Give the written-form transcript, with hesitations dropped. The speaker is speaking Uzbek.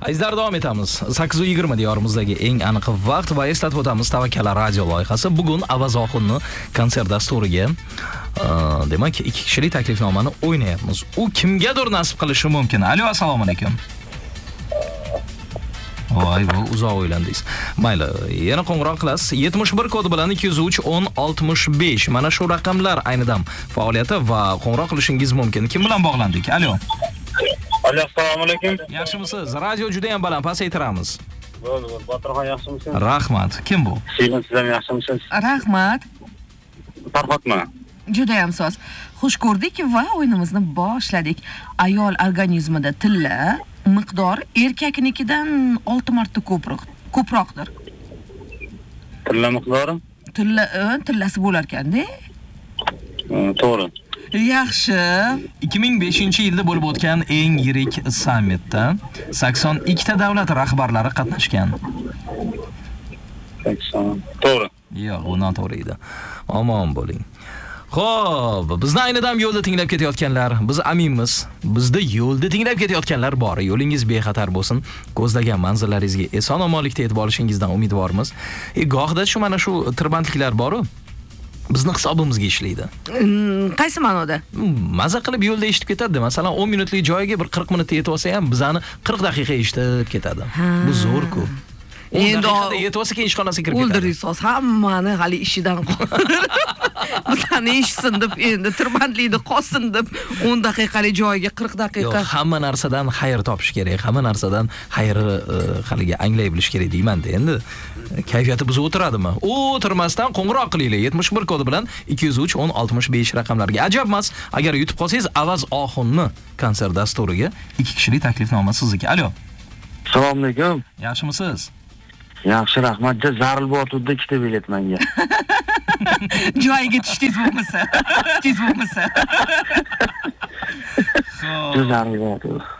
Azizlar, davom etamiz. 8:20 diyorimizdagi eng aniq vaqt va eslatib o'tamiz, Tavakkal radio loyihasi bugun Avazoxunni konsert dasturiga demak 2 kishilik taklifnomani o'ynayapmiz. U kimgadir nasib qilishi mumkin. Alo, assalomu alaykum. Voy, bu uzoq o'ylandingiz. Mayli, yana qo'ng'iroq qilasiz. 71 kodi bilan 203 10 65. Mana shu raqamlar aynidan faoliyati va qo'ng'iroq qilishingiz mumkin. Kim bilan bog'landik? Alo. Alo, assalomu alaykum. Yaxshimisiz? Radio juda ham baland, pasaytiramiz. Bo'ldi, Botirxon yaxshimisiz? Rahmat. Kim bu? Siz ham yaxshimisiz? Rahmat. Farhodman. Juda ham soz. Xush ko'rdik va o'yinimizni boshladik. Ayol organizmida tilla miqdor erkaknikidan 6 marta ko'proqdir. Tilla miqdori? Tillasi bo'lar ekan-da. To'g'ri. Yaxshi. 2005-yilda bo'lib o'tgan eng yirik sammitda 82 ta davlat rahbarlari qatnashgan. 80. To'g'ri. Yo'q, bu noto'g'ri edi. Omon bo'ling. Xo'p, bizni aynidan yo'lda tinglab ketayotganlar, biz aminmiz. Bizda yo'lda tinglab ketayotganlar bor. Yo'lingiz bexatar bo'lsin. Ko'zlagan manzillaringizga eson-omonlikda yetib olishingizdan umidvormiz. Gohida shu mana shu tirbandliklar bor-ku. Bizni hisobimizga ishlaydi. Qaysi ma'noda? Maza qilib yo'lda eshitib ketadi. Masalan, 10 minutlik joyga bir 40 minutda yetib olsa ham, bizani 40 daqiqa eshitib ketadi. Bu zo'r-ku. Endi yetib olsa keyin ishxonasiga kirib ketadi. O'ldirisiz hammani hali ishidan qoldirib. Bizani eshitsin deb, endi tirbandlikda qolsin deb 10 daqiqalik joyiga 40 daqiqa. Yo'q, hamma narsadan xayr topish kerak. Hamma narsadan xayri haliga anglay bilish kerak deyman-da. Endi kayfiyati buzib o'tiradimi? O'tirmasdan qo'ng'iroq qilinglar. 71 kodi bilan 203 10 65 raqamlarga. Ajabmas, agar yutib qolsangiz Avazoxunni konsert dasturiga 2 kishilik taklifnoma sizniki. Alo. Assalomu alaykum. Yaxshimisiz? Yaxshi, rahmat. Zaril botuvda 2 ta bilet menga. Joyiga tushdingiz bo'lmasa. Zaril botuv.